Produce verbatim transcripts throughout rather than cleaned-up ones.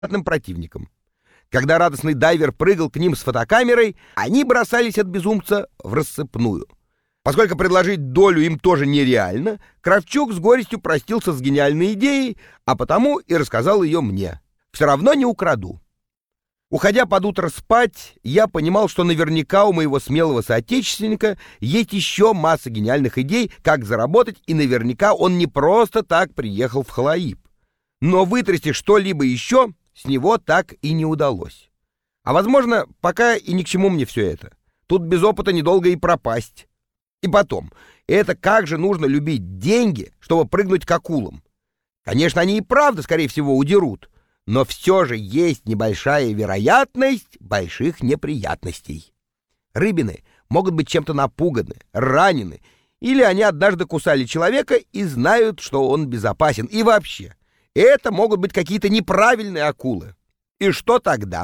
противникам. Когда радостный дайвер прыгал к ним с фотокамерой, они бросались от безумца в рассыпную. Поскольку предложить долю им тоже нереально, Кравчук с горестью простился с гениальной идеей, а потому и рассказал ее мне. Все равно не украду. Уходя под утро спать, я понимал, что наверняка у моего смелого соотечественника есть еще масса гениальных идей, как заработать, и наверняка он не просто так приехал в Халаиб. Но вытрясти что-либо еще с него так и не удалось. А возможно, пока и ни к чему мне все это. Тут без опыта недолго и пропасть. И потом, это как же нужно любить деньги, чтобы прыгнуть к акулам? Конечно, они и правда, скорее всего, удерут, но все же есть небольшая вероятность больших неприятностей. Рыбины могут быть чем-то напуганы, ранены, или они однажды кусали человека и знают, что он безопасен. И вообще, это могут быть какие-то неправильные акулы. И что тогда?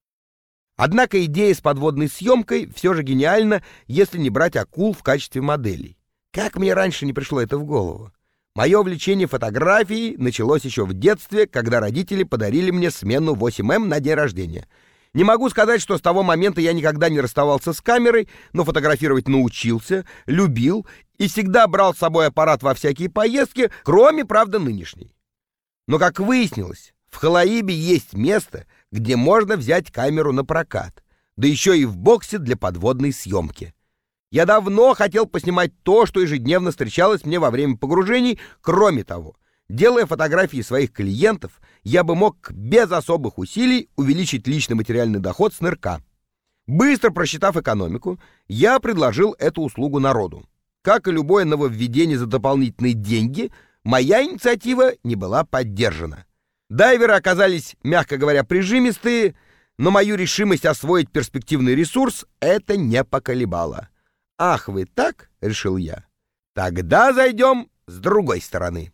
Однако идея с подводной съемкой все же гениальна, если не брать акул в качестве моделей. Как мне раньше не пришло это в голову? Мое увлечение фотографией началось еще в детстве, когда родители подарили мне смену восемь эм на день рождения. Не могу сказать, что с того момента я никогда не расставался с камерой, но фотографировать научился, любил и всегда брал с собой аппарат во всякие поездки, кроме, правда, нынешней. Но, как выяснилось, в Халаибе есть место, где можно взять камеру на прокат, да еще и в боксе для подводной съемки. Я давно хотел поснимать то, что ежедневно встречалось мне во время погружений. Кроме того, делая фотографии своих клиентов, я бы мог без особых усилий увеличить личный материальный доход с нырка. Быстро просчитав экономику, я предложил эту услугу народу. Как и любое нововведение за дополнительные деньги, моя инициатива не была поддержана. Дайверы оказались, мягко говоря, прижимистые, но мою решимость освоить перспективный ресурс это не поколебало. «Ах, вы так?» — решил я. «Тогда зайдем с другой стороны».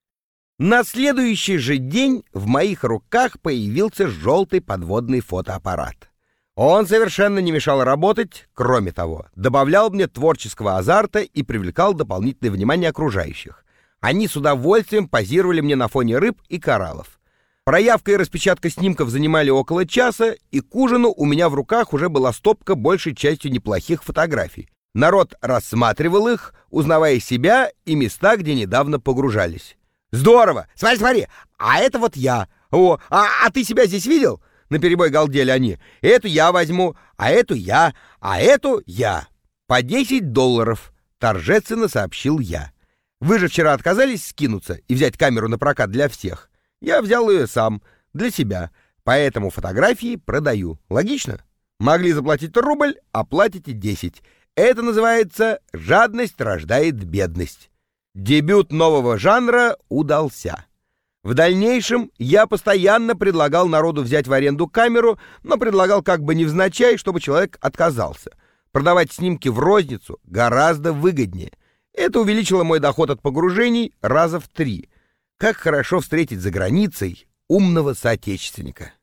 На следующий же день в моих руках появился желтый подводный фотоаппарат. Он совершенно не мешал работать, кроме того, добавлял мне творческого азарта и привлекал дополнительное внимание окружающих. Они с удовольствием позировали мне на фоне рыб и кораллов. Проявка и распечатка снимков занимали около часа, и к ужину у меня в руках уже была стопка большей частью неплохих фотографий. Народ рассматривал их, узнавая себя и места, где недавно погружались. «Здорово! Смотри, смотри! А это вот я! О, а, а ты себя здесь видел?» Наперебой галдели они. «Эту я возьму, а эту я, а эту я. По десять долларов», — торжественно сообщил я. «Вы же вчера отказались скинуться и взять камеру на прокат для всех. Я взял ее сам, для себя, поэтому фотографии продаю. Логично? Могли заплатить рубль, а платите десять. Это называется «жадность рождает бедность». Дебют нового жанра удался. В дальнейшем я постоянно предлагал народу взять в аренду камеру, но предлагал как бы невзначай, чтобы человек отказался. Продавать снимки в розницу гораздо выгоднее. Это увеличило мой доход от погружений раза в три. Как хорошо встретить за границей умного соотечественника.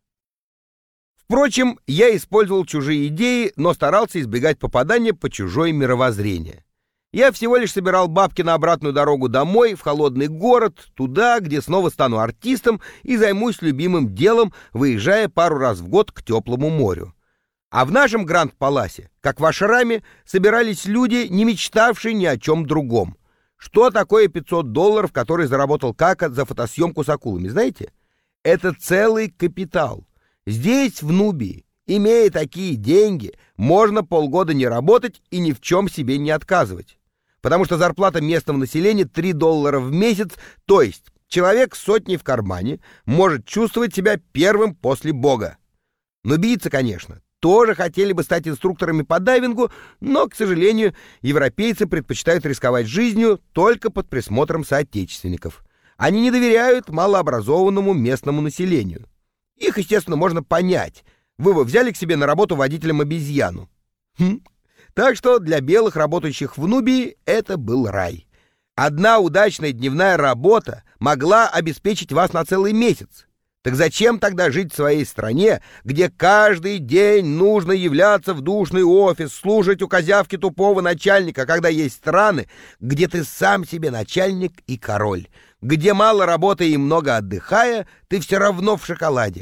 Впрочем, я использовал чужие идеи, но старался избегать попадания по чужое мировоззрение. Я всего лишь собирал бабки на обратную дорогу домой, в холодный город, туда, где снова стану артистом и займусь любимым делом, выезжая пару раз в год к теплому морю. А в нашем Гранд-Паласе, как в Ашраме, собирались люди, не мечтавшие ни о чем другом. Что такое пятьсот долларов, которые заработал Кака за фотосъемку с акулами, знаете? Это целый капитал. Здесь, в Нубии, имея такие деньги, можно полгода не работать и ни в чем себе не отказывать. Потому что зарплата местного населения три доллара в месяц, то есть человек с сотней в кармане может чувствовать себя первым после Бога. Нубийцы, конечно, тоже хотели бы стать инструкторами по дайвингу, но, к сожалению, европейцы предпочитают рисковать жизнью только под присмотром соотечественников. Они не доверяют малообразованному местному населению. Их, естественно, можно понять. Вы бы взяли к себе на работу водителем обезьяну. Хм. Так что для белых, работающих в Нубии, это был рай. Одна удачная дневная работа могла обеспечить вас на целый месяц. Так зачем тогда жить в своей стране, где каждый день нужно являться в душный офис, слушать у козявки тупого начальника, когда есть страны, где ты сам себе начальник и король, где мало работая и много отдыхая, ты все равно в шоколаде,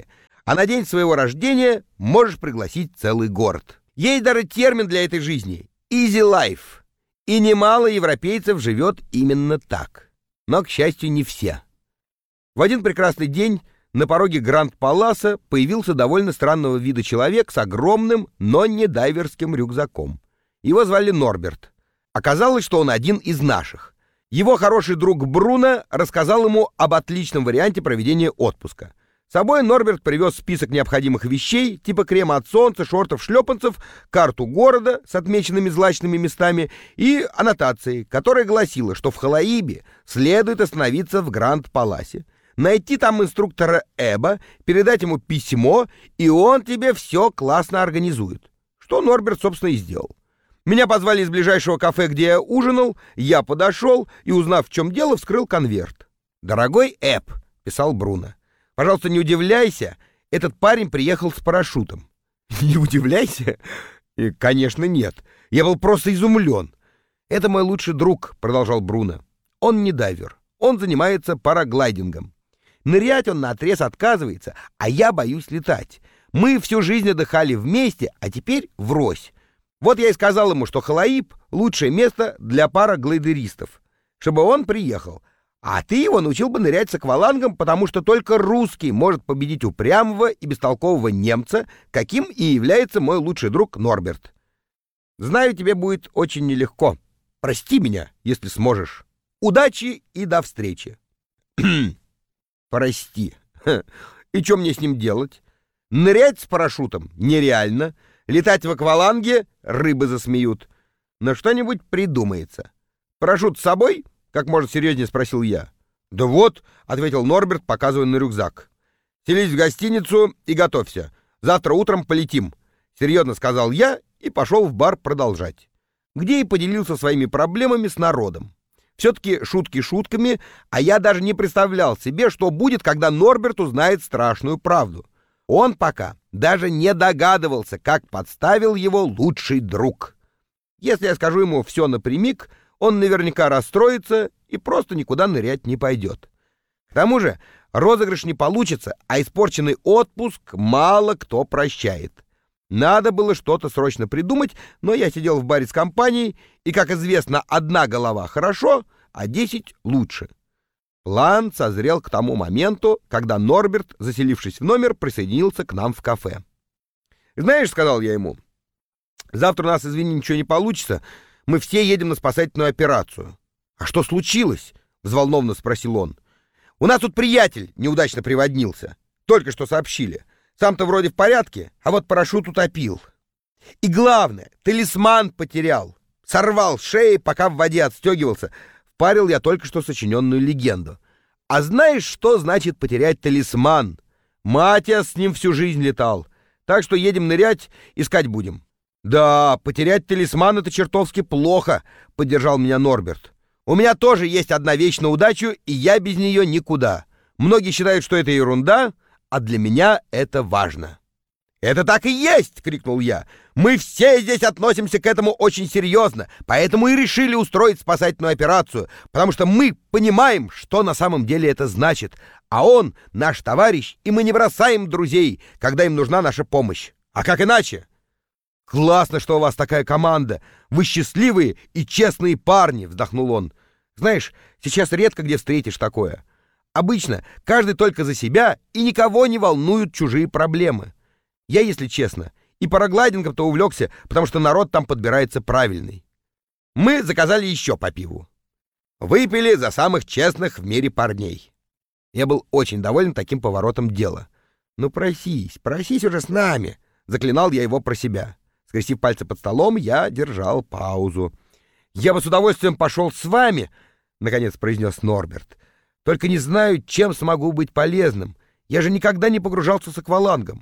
а на день своего рождения можешь пригласить целый город. Есть даже термин для этой жизни — easy life. И немало европейцев живет именно так. Но, к счастью, не все. В один прекрасный день на пороге Гранд-Паласа появился довольно странного вида человек с огромным, но не дайверским рюкзаком. Его звали Норберт. Оказалось, что он один из наших. Его хороший друг Бруно рассказал ему об отличном варианте проведения отпуска. С собой Норберт привез список необходимых вещей, типа крема от солнца, шортов, шлепанцев, карту города с отмеченными злачными местами и аннотацией, которая гласила, что в Халаибе следует остановиться в Гранд-Паласе, найти там инструктора Эба, передать ему письмо, и он тебе все классно организует. Что Норберт, собственно, и сделал. Меня позвали из ближайшего кафе, где я ужинал, я подошел и, узнав, в чем дело, вскрыл конверт. «Дорогой Эб», — писал Бруно, — «пожалуйста, не удивляйся, этот парень приехал с парашютом». «Не удивляйся?» И, конечно, нет. Я был просто изумлен. «Это мой лучший друг», — продолжал Бруно. «Он не дайвер, он занимается параглайдингом. Нырять он наотрез отказывается, а я боюсь летать. Мы всю жизнь отдыхали вместе, а теперь врозь. Вот я и сказал ему, что Халаиб — лучшее место для параглайдеристов, чтобы он приехал. А ты его научил бы нырять с аквалангом, потому что только русский может победить упрямого и бестолкового немца, каким и является мой лучший друг Норберт. Знаю, тебе будет очень нелегко. Прости меня, если сможешь. Удачи и до встречи». Прости. И что мне с ним делать? Нырять с парашютом нереально. Летать в акваланге рыбы засмеют. Но что-нибудь придумается. Парашют с собой? Как можно серьезнее спросил я. Да вот, ответил Норберт, показывая на рюкзак. Селись в гостиницу и готовься. Завтра утром полетим. Серьезно сказал я и пошел в бар продолжать. Где и поделился своими проблемами с народом. Все-таки шутки шутками, а я даже не представлял себе, что будет, когда Норберт узнает страшную правду. Он пока даже не догадывался, как подставил его лучший друг. Если я скажу ему все напрямик, он наверняка расстроится и просто никуда нырять не пойдет. К тому же розыгрыш не получится, а испорченный отпуск мало кто прощает. Надо было что-то срочно придумать, но я сидел в баре с компанией, и, как известно, одна голова хорошо, а десять лучше. План созрел к тому моменту, когда Норберт, заселившись в номер, присоединился к нам в кафе. «Знаешь, — сказал я ему, — завтра у нас, извини, ничего не получится, мы все едем на спасательную операцию». «А что случилось?» — взволнованно спросил он. «У нас тут приятель неудачно приводнился. Только что сообщили. Сам-то вроде в порядке, а вот парашют утопил. И главное, талисман потерял. Сорвал с шеи, пока в воде отстегивался. Впарил я только что сочиненную легенду. А знаешь, что значит потерять талисман? Матиас с ним всю жизнь летал. Так что едем нырять, искать будем». «Да, потерять талисман — это чертовски плохо», — поддержал меня Норберт. «У меня тоже есть одна вещь на удачу, и я без нее никуда. Многие считают, что это ерунда, а для меня это важно». «Это так и есть!» — крикнул я. «Мы все здесь относимся к этому очень серьезно, поэтому и решили устроить спасательную операцию, потому что мы понимаем, что на самом деле это значит. А он наш товарищ, и мы не бросаем друзей, когда им нужна наша помощь. А как иначе?» «Классно, что у вас такая команда. Вы счастливые и честные парни», — вздохнул он. «Знаешь, сейчас редко где встретишь такое. Обычно каждый только за себя, и никого не волнуют чужие проблемы. Я, если честно, и параглайдингом-то увлекся, потому что народ там подбирается правильный». Мы заказали еще по пиву. Выпили за самых честных в мире парней. Я был очень доволен таким поворотом дела. «Ну просись, просись уже с нами», — заклинал я его про себя. Скрестив пальцы под столом, я держал паузу. «Я бы с удовольствием пошел с вами», — наконец произнес Норберт. «Только не знаю, чем смогу быть полезным. Я же никогда не погружался с аквалангом».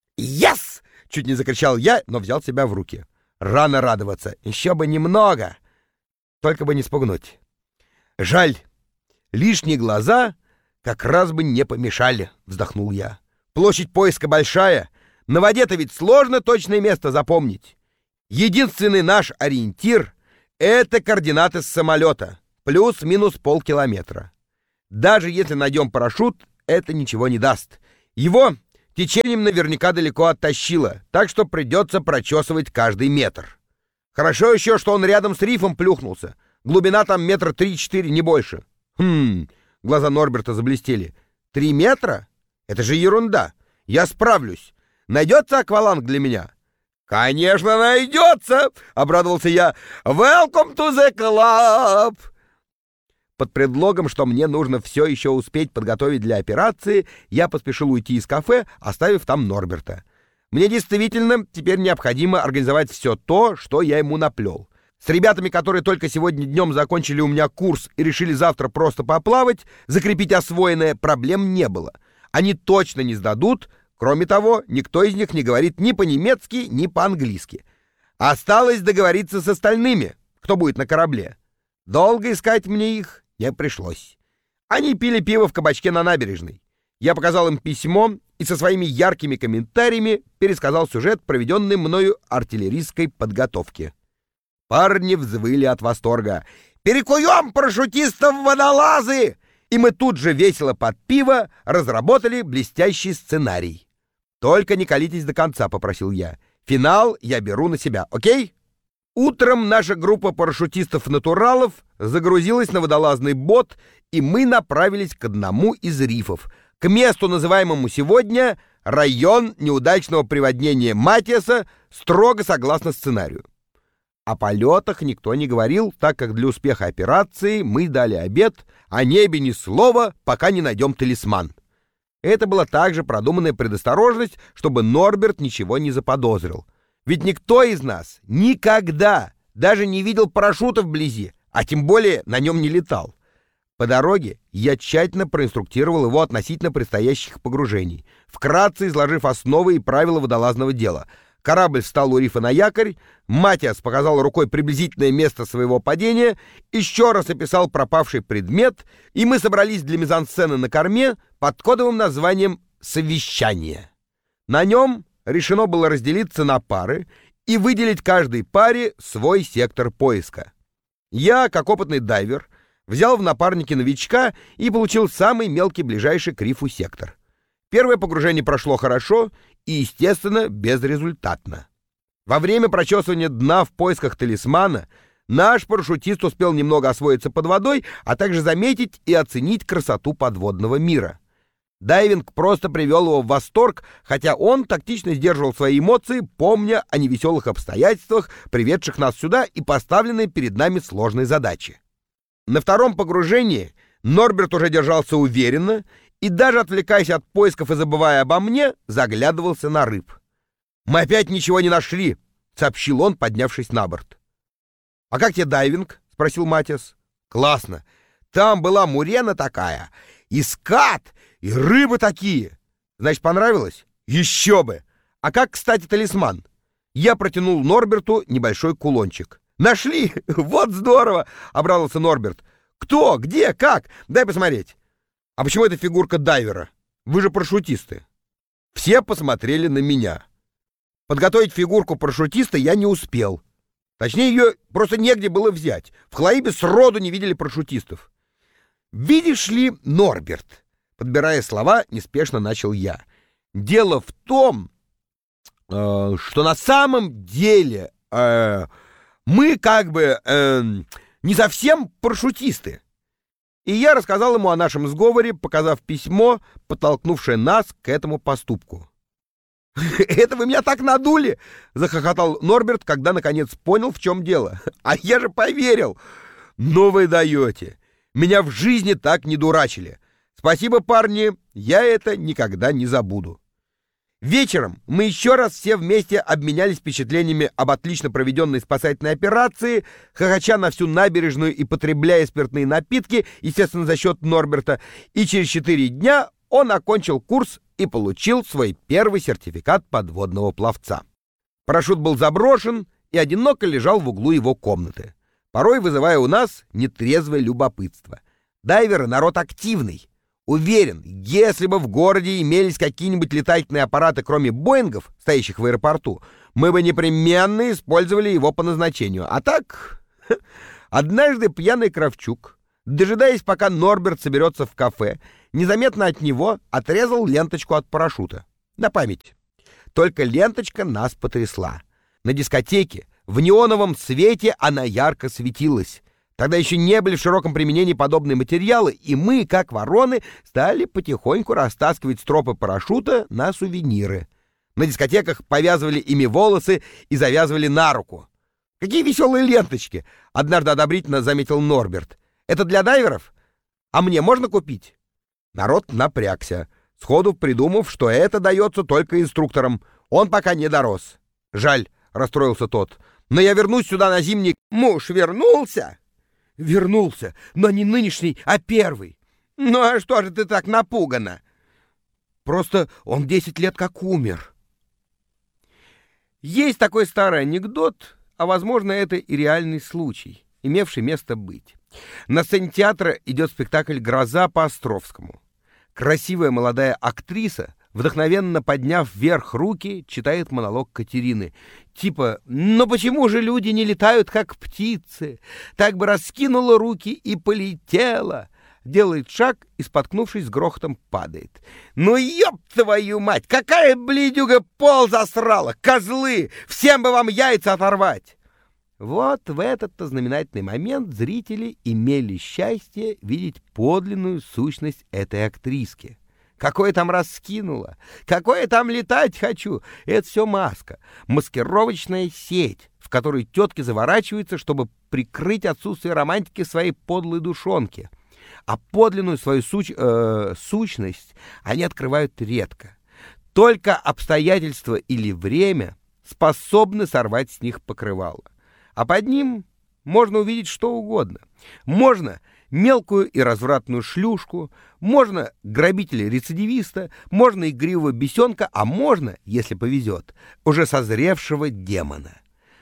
«Yes!» — чуть не закричал я, но взял себя в руки. Рано радоваться, еще бы немного. Только бы не спугнуть. «Жаль, лишние глаза как раз бы не помешали», — вздохнул я. «Площадь поиска большая. На воде-то ведь сложно точное место запомнить. Единственный наш ориентир — это координаты с самолета, плюс-минус полкилометра. Даже если найдем парашют, это ничего не даст. Его Течением наверняка далеко оттащило, так что придется прочесывать каждый метр. Хорошо еще, что он рядом с рифом плюхнулся. Глубина там метра три-четыре, не больше. Хм, глаза Норберта заблестели. Три метра? Это же ерунда. Я справлюсь. Найдется акваланг для меня? Конечно, найдется, обрадовался я. Welcome to the club. Под предлогом, что мне нужно все еще успеть подготовить для операции, я поспешил уйти из кафе, оставив там Норберта. Мне действительно теперь необходимо организовать все то, что я ему наплел. С ребятами, которые только сегодня днем закончили у меня курс и решили завтра просто поплавать, закрепить освоенное, проблем не было. Они точно не сдадут. Кроме того, никто из них не говорит ни по-немецки, ни по-английски. Осталось договориться с остальными, кто будет на корабле. Долго искать мне их не пришлось. Они пили пиво в кабачке на набережной. Я показал им письмо и со своими яркими комментариями пересказал сюжет, проведенный мною артиллерийской подготовки. Парни взвыли от восторга. «Перекуем парашютистов в водолазы!» И мы тут же весело под пиво разработали блестящий сценарий. «Только не колитесь до конца», — попросил я. «Финал я беру на себя, окей?» Утром наша группа парашютистов-натуралов загрузилась на водолазный бот, и мы направились к одному из рифов, к месту, называемому сегодня «Район неудачного приводнения Матиаса», строго согласно сценарию. О полетах никто не говорил, так как для успеха операции мы дали обет о небе ни слова, пока не найдем талисман. Это была также продуманная предосторожность, чтобы Норберт ничего не заподозрил. Ведь никто из нас никогда даже не видел парашюта вблизи, а тем более на нем не летал. По дороге я тщательно проинструктировал его относительно предстоящих погружений, вкратце изложив основы и правила водолазного дела. Корабль встал у рифа на якорь, Матиас показал рукой приблизительное место своего падения, еще раз описал пропавший предмет, и мы собрались для мизансцены на корме под кодовым названием «Совещание». На нем решено было разделиться на пары и выделить каждой паре свой сектор поиска. Я, как опытный дайвер, взял в напарники новичка и получил самый мелкий ближайший к рифу сектор. Первое погружение прошло хорошо и, естественно, безрезультатно. Во время прочесывания дна в поисках талисмана наш парашютист успел немного освоиться под водой, а также заметить и оценить красоту подводного мира. Дайвинг просто привел его в восторг, хотя он тактично сдерживал свои эмоции, помня о невеселых обстоятельствах, приведших нас сюда и поставленной перед нами сложной задачи. На втором погружении Норберт уже держался уверенно и, даже отвлекаясь от поисков и забывая обо мне, заглядывался на рыб. «Мы опять ничего не нашли», — сообщил он, поднявшись на борт. «А как тебе дайвинг?» — спросил Матиас. «Классно. Там была мурена такая, и скат, и рыбы такие. Значит, понравилось? Еще бы! А как, кстати, талисман?» Я протянул Норберту небольшой кулончик. «Нашли! Вот здорово!» — обрадовался Норберт. «Кто? Где? Как? Дай посмотреть». «А почему это фигурка дайвера? Вы же парашютисты». Все посмотрели на меня. Подготовить фигурку парашютиста я не успел. Точнее, ее просто негде было взять. В Хлоибе сроду не видели парашютистов. «Видишь ли, Норберт», — подбирая слова, неспешно начал я, «дело в том, э, что на самом деле э, мы как бы э, не совсем парашютисты». И я рассказал ему о нашем сговоре, показав письмо, подтолкнувшее нас к этому поступку. «Это вы меня так надули!» — захохотал Норберт, когда наконец понял, в чем дело. «А я же поверил! Ну вы даете! Меня в жизни так не дурачили! Спасибо, парни, я это никогда не забуду!» Вечером мы еще раз все вместе обменялись впечатлениями об отлично проведенной спасательной операции, хохоча на всю набережную и потребляя спиртные напитки, естественно, за счет Норберта, и через четыре дня он окончил курс и получил свой первый сертификат подводного пловца. Парашют был заброшен и одиноко лежал в углу его комнаты, порой вызывая у нас нетрезвое любопытство. Дайверы — народ активный. Уверен, если бы в городе имелись какие-нибудь летательные аппараты, кроме Боингов, стоящих в аэропорту, мы бы непременно использовали его по назначению. А так, однажды пьяный Кравчук, дожидаясь, пока Норберт соберется в кафе, незаметно от него отрезал ленточку от парашюта. На память. Только ленточка нас потрясла. На дискотеке в неоновом свете она ярко светилась. Тогда еще не были в широком применении подобные материалы, и мы, как вороны, стали потихоньку растаскивать стропы парашюта на сувениры. На дискотеках повязывали ими волосы и завязывали на руку. «Какие веселые ленточки!» — однажды одобрительно заметил Норберт. «Это для дайверов? А мне можно купить?» Народ напрягся, сходу придумав, что это дается только инструкторам. Он пока не дорос. «Жаль», — расстроился тот, — «но я вернусь сюда на зимний...» «Муж вернулся?» «Вернулся, но не нынешний, а первый». «Ну а что же ты так напугана?» «Просто он десять лет как умер». Есть такой старый анекдот, а, возможно, это и реальный случай, имевший место быть. На сцене театра идет спектакль «Гроза» по Островскому. Красивая молодая актриса, вдохновенно подняв вверх руки, читает монолог Катерины. Типа: «Но почему же люди не летают, как птицы? Так бы раскинула руки и полетела». Делает шаг и, споткнувшись, с грохотом падает. «Ну, ёб твою мать! Какая бледюга пол засрала! Козлы! Всем бы вам яйца оторвать!» Вот в этот-то знаменательный момент зрители имели счастье видеть подлинную сущность этой актриски. Какое там раскинуло, какое там летать хочу. Это все маска, маскировочная сеть, в которой тетки заворачиваются, чтобы прикрыть отсутствие романтики своей подлой душонки. А подлинную свою суч, э, сущность они открывают редко. Только обстоятельства или время способны сорвать с них покрывало. А под ним можно увидеть что угодно. Можно мелкую и развратную шлюшку, можно грабителя-рецидивиста, можно игривого бесенка, а можно, если повезет, уже созревшего демона.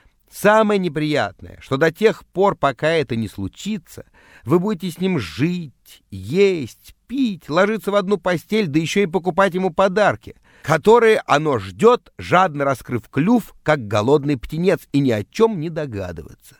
Самое неприятное, что до тех пор, пока это не случится, вы будете с ним жить, есть, пить, ложиться в одну постель, да еще и покупать ему подарки, которые оно ждет, жадно раскрыв клюв, как голодный птенец, и ни о чем не догадываться.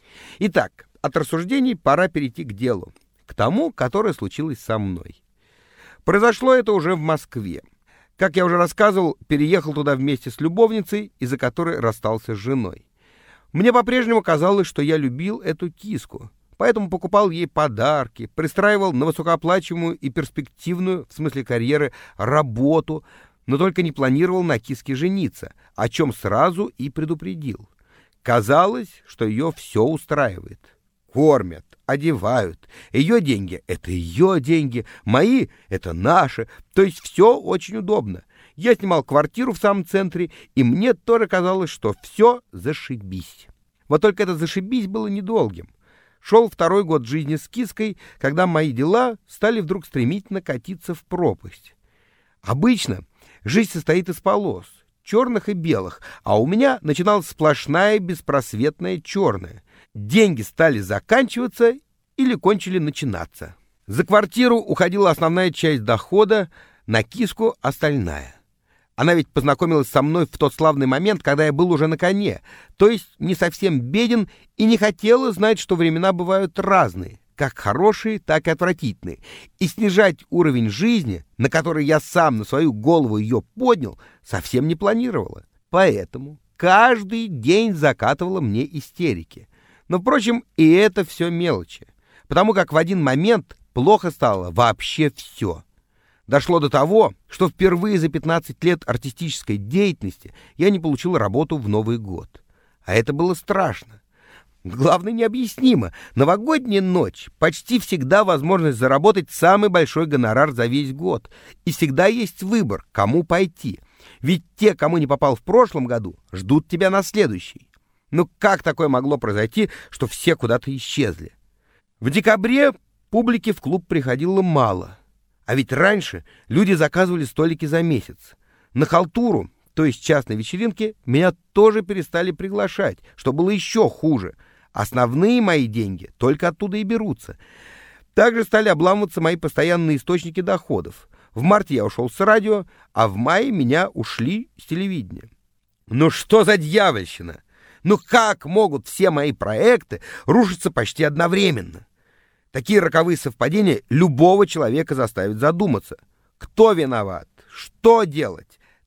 Итак, от рассуждений пора перейти к делу, к тому, которое случилось со мной. Произошло это уже в Москве. Как я уже рассказывал, переехал туда вместе с любовницей, из-за которой расстался с женой. Мне по-прежнему казалось, что я любил эту киску, поэтому покупал ей подарки, пристраивал на высокооплачиваемую и перспективную, в смысле карьеры, работу, но только не планировал на киске жениться, о чем сразу и предупредил. Казалось, что ее все устраивает. Кормят, одевают. Ее деньги — это ее деньги, мои — это наши. То есть все очень удобно. Я снимал квартиру в самом центре, и мне тоже казалось, что все зашибись. Вот только это зашибись было недолгим. Шел второй год жизни с киской, когда мои дела стали вдруг стремительно катиться в пропасть. Обычно жизнь состоит из полос, черных и белых, а у меня начиналась сплошная беспросветная черная. Деньги стали заканчиваться или кончили начинаться. За квартиру уходила основная часть дохода, на киску остальная. Она ведь познакомилась со мной в тот славный момент, когда я был уже на коне, то есть не совсем беден, и не хотела знать, что времена бывают разные, как хорошие, так и отвратительные, и снижать уровень жизни, на который я сам на свою голову ее поднял, совсем не планировала. Поэтому каждый день закатывала мне истерики. Но, впрочем, и это все мелочи, потому как в один момент плохо стало вообще все. Дошло до того, что впервые за пятнадцать лет артистической деятельности я не получил работу в Новый год. А это было страшно. Главное, необъяснимо. Новогодняя ночь — почти всегда возможность заработать самый большой гонорар за весь год. И всегда есть выбор, кому пойти. Ведь те, кому не попал в прошлом году, ждут тебя на следующий. Ну как такое могло произойти, что все куда-то исчезли? В декабре публики в клуб приходило мало. А ведь раньше люди заказывали столики за месяц. На халтуру, то есть частной вечеринки, меня тоже перестали приглашать, что было еще хуже. Основные мои деньги только оттуда и берутся. Также стали обламываться мои постоянные источники доходов. В марте я ушел с радио, а в мае меня ушли с телевидения. Ну что за дьявольщина? Ну как могут все мои проекты рушиться почти одновременно? Такие роковые совпадения любого человека заставят задуматься. Кто виноват? Что делать?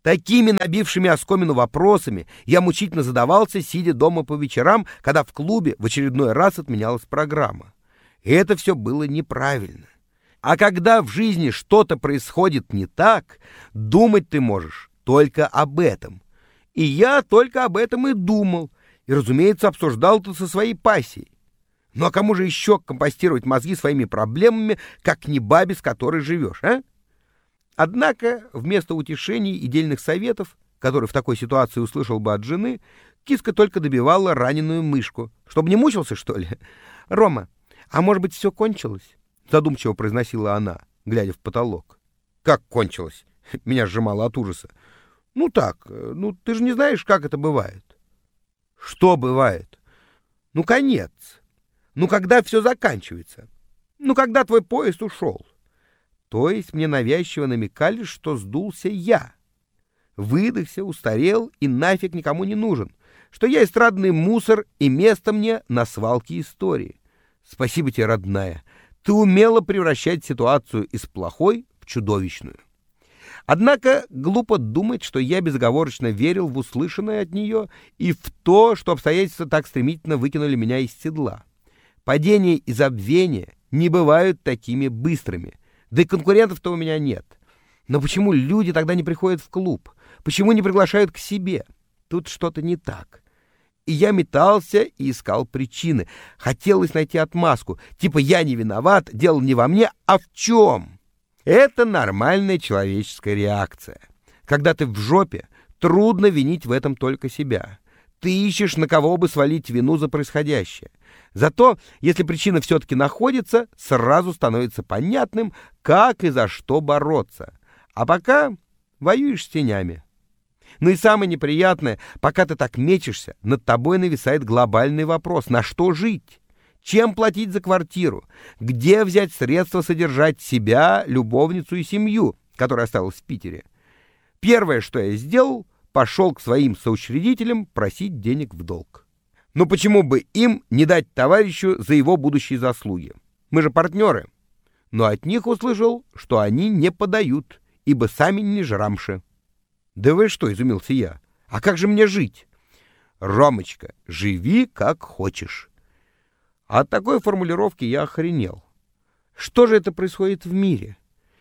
Такими набившими оскомину вопросами я мучительно задавался, сидя дома по вечерам, когда в клубе в очередной раз отменялась программа. И это все было неправильно. А когда в жизни что-то происходит не так, думать ты можешь только об этом. И я только об этом и думал, и, разумеется, обсуждал это со своей пассией. Ну а кому же еще компостировать мозги своими проблемами, как не бабе, с которой живешь, а? Однако вместо утешений и дельных советов, которые в такой ситуации услышал бы от жены, киска только добивала раненую мышку. Чтобы не мучился, что ли? «Рома, а может быть, все кончилось?» — задумчиво произносила она, глядя в потолок. «Как кончилось?» — меня сжимало от ужаса. «Ну так, ну ты же не знаешь, как это бывает». «Что бывает?» «Ну, конец. Ну, когда все заканчивается. Ну, когда твой поезд ушел». То есть мне навязчиво намекали, что сдулся я. Выдохся, устарел и нафиг никому не нужен. Что я эстрадный мусор и место мне на свалке истории. Спасибо тебе, родная. Ты умела превращать ситуацию из плохой в чудовищную. Однако глупо думать, что я безоговорочно верил в услышанное от нее и в то, что обстоятельства так стремительно выкинули меня из седла. Падение и забвение не бывают такими быстрыми. Да и конкурентов-то у меня нет. Но почему люди тогда не приходят в клуб? Почему не приглашают к себе? Тут что-то не так. И я метался и искал причины. Хотелось найти отмазку. Типа я не виноват, дело не во мне, а в чем? Это нормальная человеческая реакция. Когда ты в жопе, трудно винить в этом только себя. Ты ищешь, на кого бы свалить вину за происходящее. Зато, если причина все-таки находится, сразу становится понятным, как и за что бороться. А пока воюешь с тенями. Ну и самое неприятное, пока ты так мечешься, над тобой нависает глобальный вопрос: на что жить? Чем платить за квартиру? Где взять средства содержать себя, любовницу и семью, которая осталась в Питере? Первое, что я сделал, пошел к своим соучредителям просить денег в долг. Но почему бы им не дать товарищу за его будущие заслуги? Мы же партнеры. Но от них услышал, что они не подают, ибо сами не жрамши. «Да вы что?» — изумился я. «А как же мне жить?» «Ромочка, живи как хочешь». От такой формулировки я охренел. Что же это происходит в мире?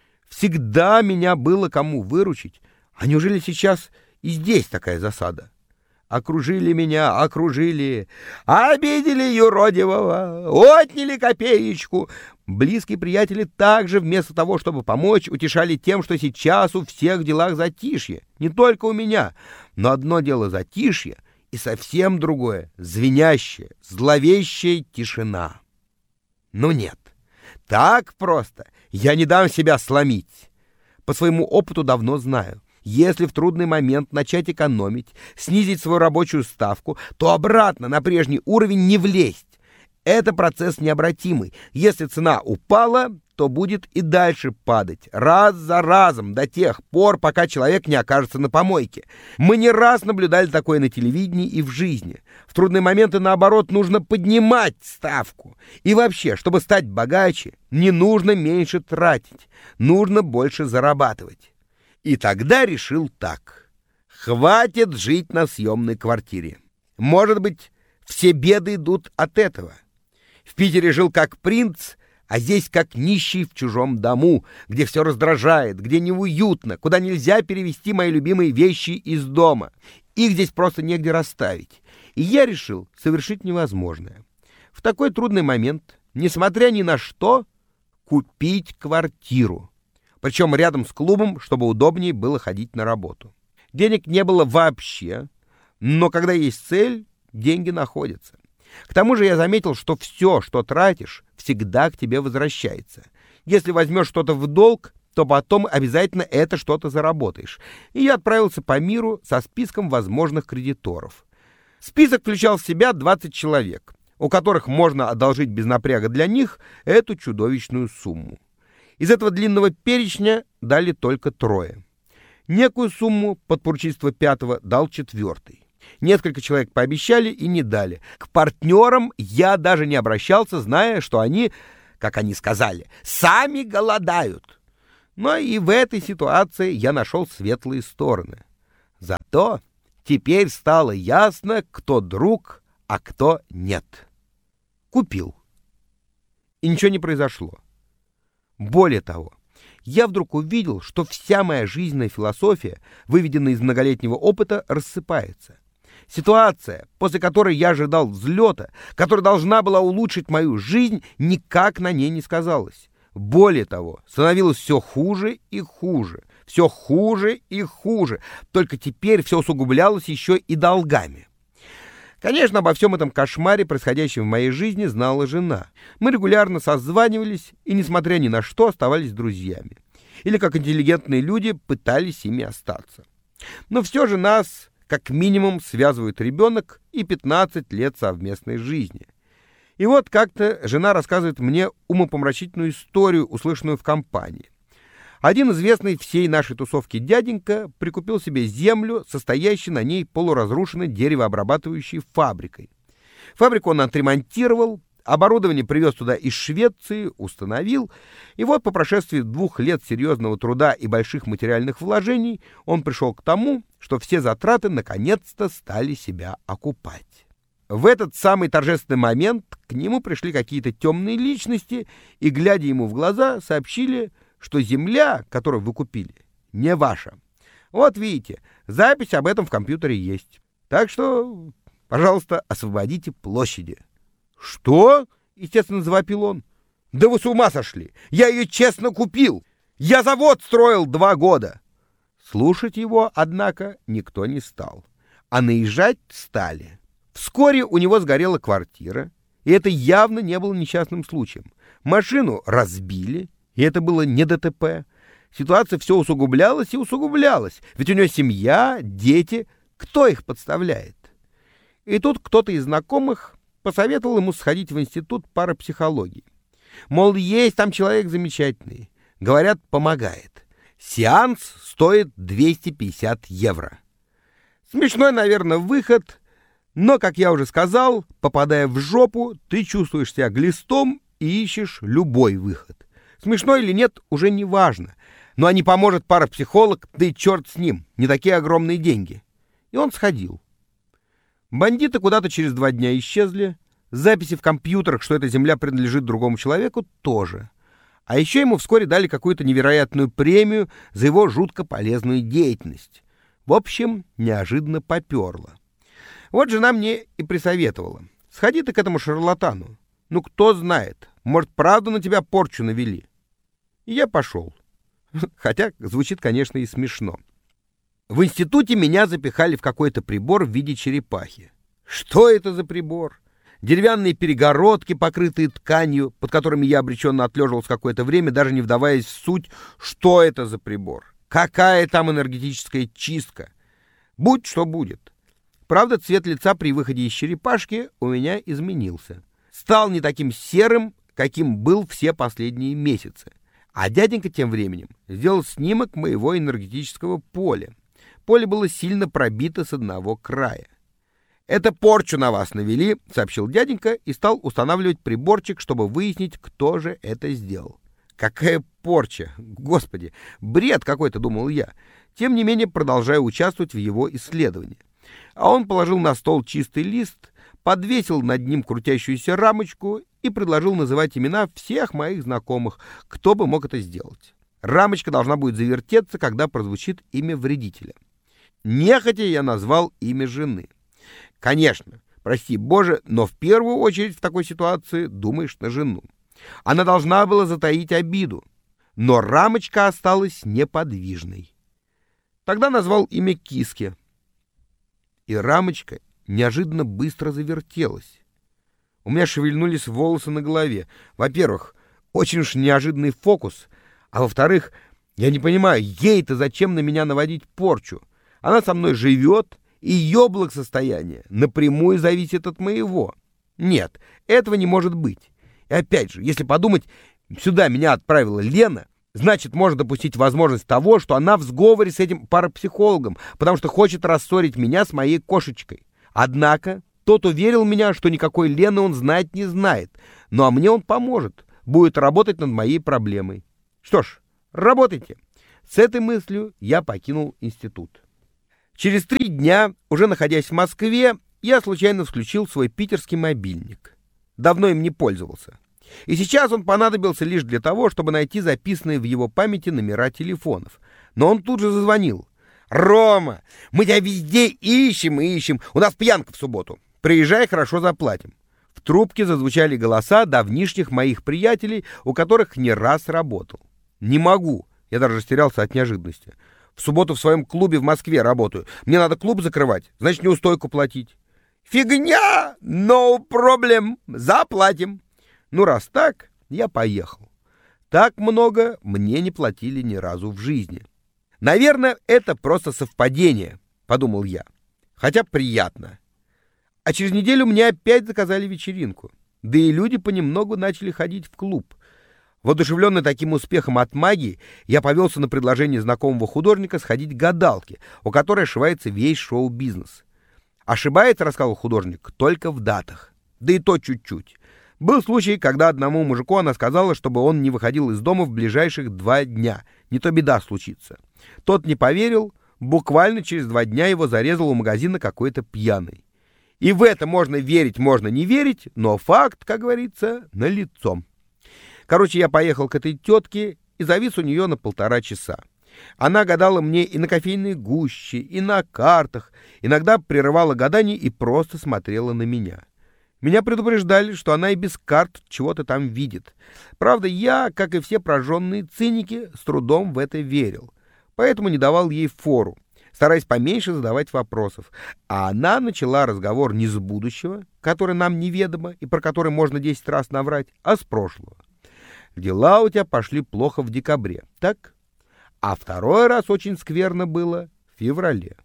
Всегда меня было кому выручить, а неужели сейчас и здесь такая засада? Окружили меня, окружили, обидели юродивого, отняли копеечку. Близкие приятели также вместо того, чтобы помочь, утешали тем, что сейчас у всех в делах затишье. Не только у меня, но одно дело затишье, и совсем другое — звенящая, зловещая тишина. Ну нет, так просто я не дам себя сломить. По своему опыту давно знаю. Если в трудный момент начать экономить, снизить свою рабочую ставку, то обратно на прежний уровень не влезть. Это процесс необратимый. Если цена упала, то будет и дальше падать, раз за разом, до тех пор, пока человек не окажется на помойке. Мы не раз наблюдали такое на телевидении и в жизни. В трудные моменты, наоборот, нужно поднимать ставку. И вообще, чтобы стать богаче, не нужно меньше тратить, нужно больше зарабатывать. И тогда решил так: хватит жить на съемной квартире. Может быть, все беды идут от этого. В Питере жил как принц, а здесь как нищий в чужом дому, где все раздражает, где неуютно, куда нельзя перевезти мои любимые вещи из дома. Их здесь просто негде расставить. И я решил совершить невозможное. В такой трудный момент, несмотря ни на что, купить квартиру. Причем рядом с клубом, чтобы удобнее было ходить на работу. Денег не было вообще, но когда есть цель, деньги находятся. К тому же я заметил, что все, что тратишь, всегда к тебе возвращается. Если возьмешь что-то в долг, то потом обязательно это что-то заработаешь. И я отправился по миру со списком возможных кредиторов. Список включал в себя двадцать человек, у которых можно одолжить без напряга для них эту чудовищную сумму. Из этого длинного перечня дали только трое. Некую сумму подпоручительство пятого дал четвертый. Несколько человек пообещали и не дали. К партнерам я даже не обращался, зная, что они, как они сказали, сами голодают. Но и в этой ситуации я нашел светлые стороны. Зато теперь стало ясно, кто друг, а кто нет. Купил. И ничего не произошло. Более того, я вдруг увидел, что вся моя жизненная философия, выведенная из многолетнего опыта, рассыпается. Ситуация, после которой я ожидал взлета, которая должна была улучшить мою жизнь, никак на ней не сказалась. Более того, становилось все хуже и хуже, все хуже и хуже, только теперь все усугублялось еще и долгами. Конечно, обо всем этом кошмаре, происходящем в моей жизни, знала жена. Мы регулярно созванивались и, несмотря ни на что, оставались друзьями. Или, как интеллигентные люди, пытались ими остаться. Но все же нас, как минимум, связывают ребенок и пятнадцать лет совместной жизни. И вот как-то жена рассказывает мне умопомрачительную историю, услышанную в компании. Один известный всей нашей тусовке дяденька прикупил себе землю, состоящей на ней полуразрушенной деревообрабатывающей фабрикой. Фабрику он отремонтировал, оборудование привез туда из Швеции, установил, и вот по прошествии двух лет серьезного труда и больших материальных вложений он пришел к тому, что все затраты наконец-то стали себя окупать. В этот самый торжественный момент к нему пришли какие-то темные личности и, глядя ему в глаза, сообщили, что земля, которую вы купили, не ваша. Вот видите, запись об этом в компьютере есть. Так что, пожалуйста, освободите площади. Что? Естественно, завопил он. Да вы с ума сошли! Я ее честно купил! Я завод строил два года! Слушать его, однако, никто не стал. А наезжать стали. Вскоре у него сгорела квартира, и это явно не было несчастным случаем. Машину разбили, и это было не ДТП. Ситуация все усугублялась и усугублялась, ведь у него семья, дети. Кто их подставляет? И тут кто-то из знакомых посоветовал ему сходить в институт парапсихологии. Мол, есть там человек замечательный. Говорят, помогает. Сеанс стоит двести пятьдесят евро. Смешной, наверное, выход, но, как я уже сказал, попадая в жопу, ты чувствуешь себя глистом и ищешь любой выход. Смешно или нет, уже не важно. Но а не поможет парапсихолог, да и черт с ним, не такие огромные деньги. И он сходил. Бандиты куда-то через два дня исчезли. Записи в компьютерах, что эта земля принадлежит другому человеку, тоже. А еще ему вскоре дали какую-то невероятную премию за его жутко полезную деятельность. В общем, неожиданно поперло. Вот жена мне и присоветовала. Сходи ты к этому шарлатану. Ну, кто знает, может, правда на тебя порчу навели. И я пошел. Хотя звучит, конечно, и смешно. В институте меня запихали в какой-то прибор в виде черепахи. Что это за прибор? Деревянные перегородки, покрытые тканью, под которыми я обреченно отлеживался какое-то время, даже не вдаваясь в суть, что это за прибор. Какая там энергетическая чистка. Будь что будет. Правда, цвет лица при выходе из черепашки у меня изменился. Стал не таким серым, каким был все последние месяцы. А дяденька тем временем сделал снимок моего энергетического поля. Поле было сильно пробито с одного края. «Это порчу на вас навели», — сообщил дяденька и стал устанавливать приборчик, чтобы выяснить, кто же это сделал. «Какая порча? Господи, бред какой-то», — думал я. Тем не менее, продолжаю участвовать в его исследовании. А он положил на стол чистый лист, подвесил над ним крутящуюся рамочку и предложил называть имена всех моих знакомых, кто бы мог это сделать. Рамочка должна будет завертеться, когда прозвучит имя вредителя. Нехотя я назвал имя жены. Конечно, прости Боже, но в первую очередь в такой ситуации думаешь на жену. Она должна была затаить обиду, но рамочка осталась неподвижной. Тогда назвал имя киски. И рамочка неожиданно быстро завертелась. У меня шевельнулись волосы на голове. Во-первых, очень уж неожиданный фокус, а во-вторых, я не понимаю, ей-то зачем на меня наводить порчу? Она со мной живет, и ее благосостояние напрямую зависит от моего. Нет, этого не может быть. И опять же, если подумать, сюда меня отправила Лена, значит, можно допустить возможность того, что она в сговоре с этим парапсихологом, потому что хочет рассорить меня с моей кошечкой. Однако тот уверил меня, что никакой Лены он знать не знает, ну а мне он поможет, будет работать над моей проблемой. Что ж, работайте. С этой мыслью я покинул институт. Через три дня, уже находясь в Москве, я случайно включил свой питерский мобильник. Давно им не пользовался. И сейчас он понадобился лишь для того, чтобы найти записанные в его памяти номера телефонов. Но он тут же зазвонил. «Рома, мы тебя везде ищем и ищем. У нас пьянка в субботу. Приезжай, хорошо заплатим». В трубке зазвучали голоса давнишних моих приятелей, у которых не раз работал. «Не могу». Я даже растерялся от неожиданности. «В субботу в своем клубе в Москве работаю. Мне надо клуб закрывать, значит, неустойку платить». «Фигня! No problem! Заплатим!» Ну, раз так, я поехал. Так много мне не платили ни разу в жизни. Наверное, это просто совпадение, подумал я. Хотя приятно. А через неделю мне опять заказали вечеринку. Да и люди понемногу начали ходить в клуб. Воодушевленный таким успехом от магии, я повелся на предложение знакомого художника сходить к гадалке, у которой ошивается весь шоу-бизнес. Ошибается, рассказал художник, только в датах. Да и то чуть-чуть. Был случай, когда одному мужику она сказала, чтобы он не выходил из дома в ближайших два дня. Не то беда случится. Тот не поверил, буквально через два дня его зарезал у магазина какой-то пьяный. И в это можно верить, можно не верить, но факт, как говорится, налицо. Короче, я поехал к этой тетке и завис у нее на полтора часа. Она гадала мне и на кофейной гуще, и на картах, иногда прерывала гадание и просто смотрела на меня. Меня предупреждали, что она и без карт чего-то там видит. Правда, я, как и все прожженные циники, с трудом в это верил, поэтому не давал ей фору, стараясь поменьше задавать вопросов. А она начала разговор не с будущего, которое нам неведомо и про которое можно десять раз наврать, а с прошлого. Дела у тебя пошли плохо в декабре, так? А второй раз очень скверно было в феврале.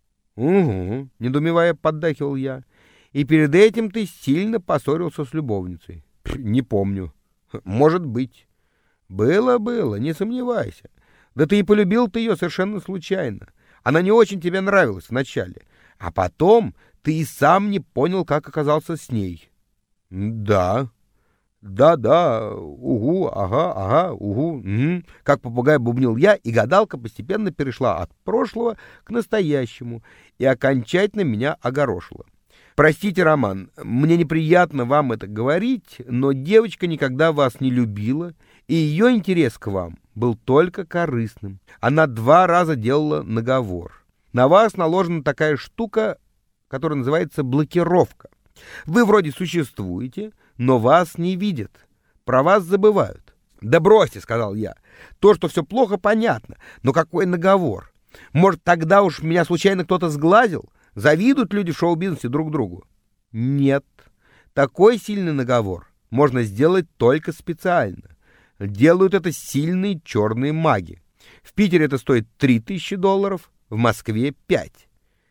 Угу, недоумевая, поддакивал я. И перед этим ты сильно поссорился с любовницей. Не помню. Может быть. Было-было, не сомневайся. Да ты и полюбил ты ее совершенно случайно. Она не очень тебе нравилась вначале. А потом ты и сам не понял, как оказался с ней. Да. Да-да, угу, ага, ага, угу, угу. Как попугай бубнил я, и гадалка постепенно перешла от прошлого к настоящему и окончательно меня огорошила. Простите, Роман, мне неприятно вам это говорить, но девочка никогда вас не любила, и ее интерес к вам был только корыстным. Она два раза делала наговор. На вас наложена такая штука, которая называется блокировка. Вы вроде существуете, но вас не видят, про вас забывают. Да бросьте, сказал я, то, что все плохо, понятно, но какой наговор? Может, тогда уж меня случайно кто-то сглазил? Завидуют люди в шоу-бизнесе друг другу? Нет. Такой сильный наговор можно сделать только специально. Делают это сильные черные маги. В Питере это стоит три тысячи долларов, в Москве пять.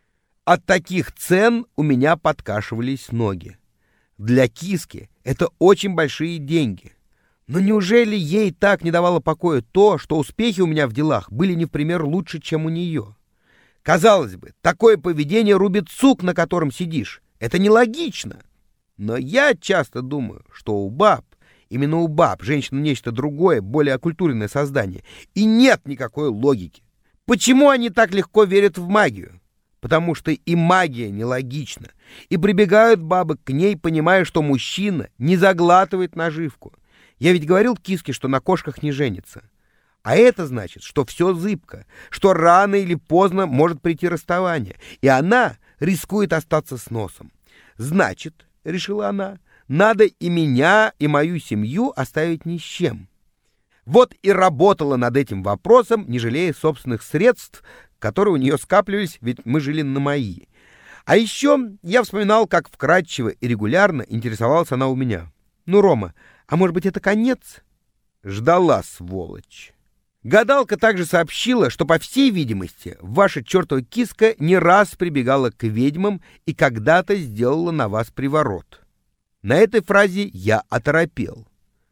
От таких цен у меня подкашивались ноги. Для киски это очень большие деньги. Но неужели ей так не давало покоя то, что успехи у меня в делах были не в пример лучше, чем у нее? Казалось бы, такое поведение рубит сук, на котором сидишь. Это нелогично. Но я часто думаю, что у баб, именно у баб, женщина нечто другое, более окультуренное создание, и нет никакой логики. Почему они так легко верят в магию? Потому что и магия нелогична. И прибегают бабы к ней, понимая, что мужчина не заглатывает наживку. Я ведь говорил киске, что на кошках не женится. А это значит, что все зыбко, что рано или поздно может прийти расставание, и она рискует остаться с носом. Значит, решила она, надо и меня, и мою семью оставить ни с чем. Вот и работала над этим вопросом, не жалея собственных средств, которые у нее скапливались, ведь мы жили на мои. А еще я вспоминал, как вкратчиво и регулярно интересовалась она у меня. Ну, Рома, а может быть это конец? Ждала, сволочь. Гадалка также сообщила, что, по всей видимости, ваша чертова киска не раз прибегала к ведьмам и когда-то сделала на вас приворот. На этой фразе я оторопел.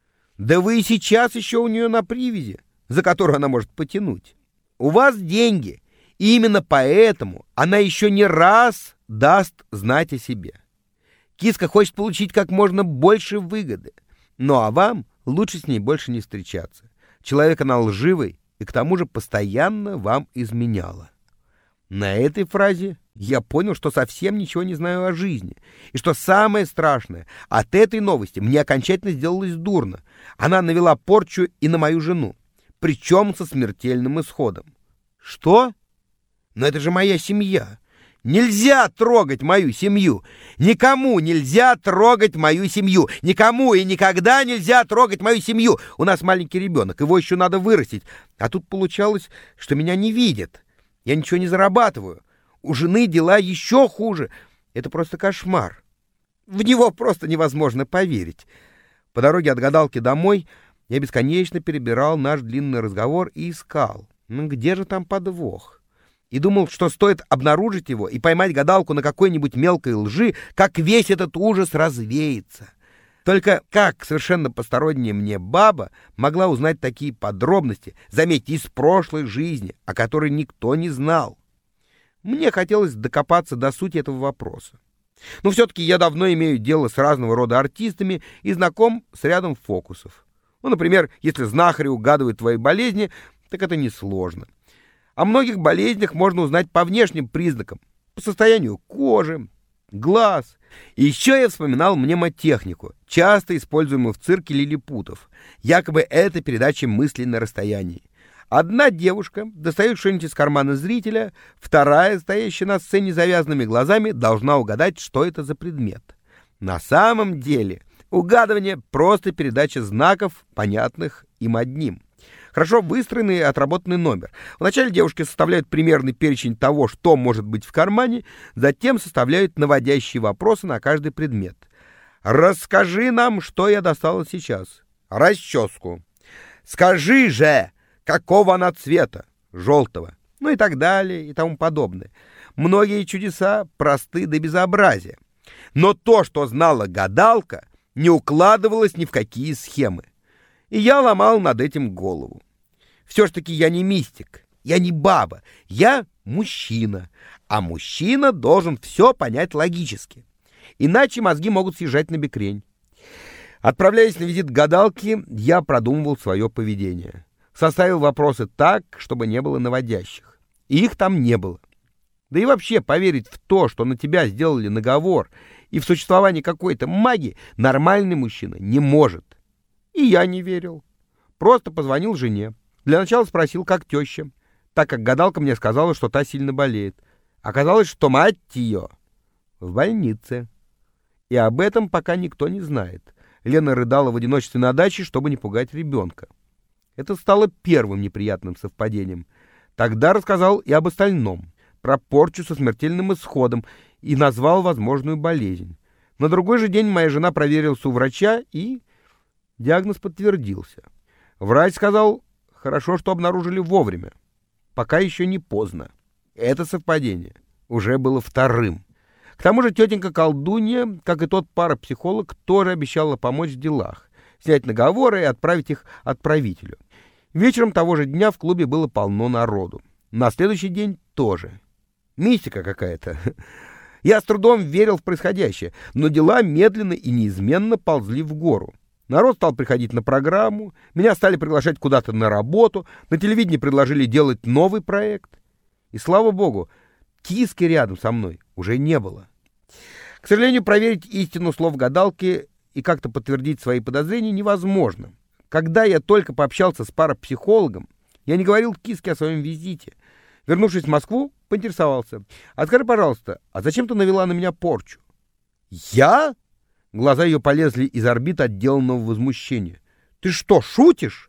Да вы и сейчас еще у нее на привязи, за которую она может потянуть. У вас деньги, и именно поэтому она еще не раз даст знать о себе. Киска хочет получить как можно больше выгоды, ну а вам лучше с ней больше не встречаться. Человек она лживый и к тому же постоянно вам изменяла. На этой фразе я понял, что совсем ничего не знаю о жизни. И что самое страшное, от этой новости мне окончательно сделалось дурно. Она навела порчу и на мою жену, причем со смертельным исходом. Что? Но это же моя семья. Нельзя трогать мою семью. Никому нельзя трогать мою семью. Никому и никогда нельзя трогать мою семью. У нас маленький ребенок, его еще надо вырастить. А тут получалось, что меня не видят. Я ничего не зарабатываю. У жены дела еще хуже. Это просто кошмар. В него просто невозможно поверить. По дороге от гадалки домой я бесконечно перебирал наш длинный разговор и искал. Ну где же там подвох? И думал, что стоит обнаружить его и поймать гадалку на какой-нибудь мелкой лжи, как весь этот ужас развеется. Только как совершенно посторонняя мне баба могла узнать такие подробности, заметьте, из прошлой жизни, о которой никто не знал? Мне хотелось докопаться до сути этого вопроса. Но все-таки я давно имею дело с разного рода артистами и знаком с рядом фокусов. Ну, например, если знахари угадывают твои болезни, так это несложно. О многих болезнях можно узнать по внешним признакам, по состоянию кожи, глаз. И еще я вспоминал мнемотехнику, часто используемую в цирке лилипутов. Якобы это передача мыслей на расстоянии. Одна девушка достает что-нибудь из кармана зрителя, вторая, стоящая на сцене с завязанными глазами, должна угадать, что это за предмет. На самом деле угадывание — просто передача знаков, понятных им одним. Хорошо выстроенный и отработанный номер. Вначале девушки составляют примерный перечень того, что может быть в кармане, затем составляют наводящие вопросы на каждый предмет. «Расскажи нам, что я достала сейчас». «Расческу». «Скажи же, какого она цвета?» «Желтого». Ну и так далее и тому подобное. Многие чудеса просты до безобразия. Но то, что знала гадалка, не укладывалось ни в какие схемы. И я ломал над этим голову. Все ж таки я не мистик, я не баба, я мужчина. А мужчина должен все понять логически. Иначе мозги могут съезжать на бекрень. Отправляясь на визит к гадалке, я продумывал свое поведение. Составил вопросы так, чтобы не было наводящих. И их там не было. Да и вообще поверить в то, что на тебя сделали наговор, и в существование какой-то магии нормальный мужчина не может. И я не верил. Просто позвонил жене. Для начала спросил, как теща, так как гадалка мне сказала, что та сильно болеет. Оказалось, что мать ее в больнице. И об этом пока никто не знает. Лена рыдала в одиночестве на даче, чтобы не пугать ребенка. Это стало первым неприятным совпадением. Тогда рассказал и об остальном. Про порчу со смертельным исходом и назвал возможную болезнь. На другой же день моя жена проверилась у врача, и диагноз подтвердился. Врач сказал, хорошо, что обнаружили вовремя. Пока еще не поздно. Это совпадение уже было вторым. К тому же тетенька-колдунья, как и тот парапсихолог, тоже обещала помочь в делах, снять наговоры и отправить их отправителю. Вечером того же дня в клубе было полно народу. На следующий день тоже. Мистика какая-то. Я с трудом верил в происходящее, но дела медленно и неизменно ползли в гору. Народ стал приходить на программу, меня стали приглашать куда-то на работу, на телевидении предложили делать новый проект. И, слава богу, киски рядом со мной уже не было. К сожалению, проверить истину слов гадалки и как-то подтвердить свои подозрения невозможно. Когда я только пообщался с парапсихологом, я не говорил киске о своем визите. Вернувшись в Москву, поинтересовался. «А скажи, пожалуйста, а зачем ты навела на меня порчу?» «Я?» Глаза ее полезли из орбит отделанного возмущения. «Ты что, шутишь?»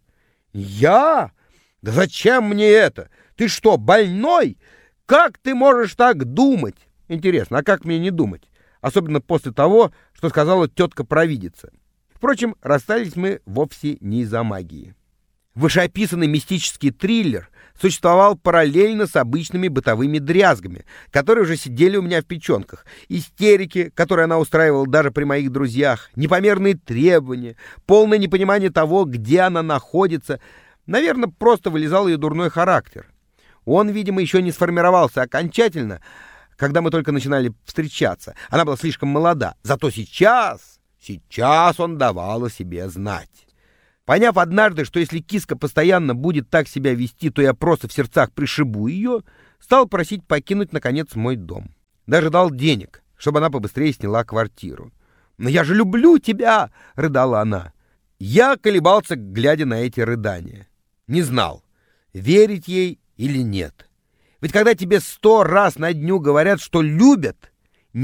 «Я? Да зачем мне это? Ты что, больной? Как ты можешь так думать?» Интересно, а как мне не думать? Особенно после того, что сказала тетка-провидица. Впрочем, расстались мы вовсе не из-за магии. Вышеописанный мистический триллер существовал параллельно с обычными бытовыми дрязгами, которые уже сидели у меня в печенках. Истерики, которые она устраивала даже при моих друзьях, непомерные требования, полное непонимание того, где она находится. Наверное, просто вылезал ее дурной характер. Он, видимо, еще не сформировался окончательно, когда мы только начинали встречаться. Она была слишком молода. Зато сейчас, сейчас он давал о себе знать. Поняв однажды, что если киска постоянно будет так себя вести, то я просто в сердцах пришибу ее, стал просить покинуть, наконец, мой дом. Даже дал денег, чтобы она побыстрее сняла квартиру. «Но я же люблю тебя!» — рыдала она. Я колебался, глядя на эти рыдания. Не знал, верить ей или нет. Ведь когда тебе сто раз на дню говорят, что любят,